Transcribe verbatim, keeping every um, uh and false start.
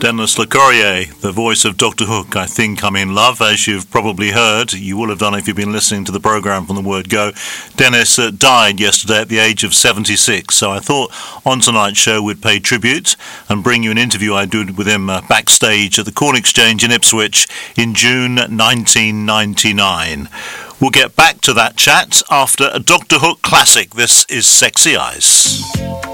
Denis Lecorrier, the voice of Doctor Hook, I Think I'm in Love. As you've probably heard, you will have done if you've been listening to the programme from the word go, Denis uh, died yesterday at the age of seventy-six, so I thought on tonight's show we'd pay tribute and bring you an interview I did with him uh, backstage at the Corn Exchange in Ipswich in June nineteen ninety-nine. We'll get back to that chat after a Doctor Hook classic. This is Sexy Eyes.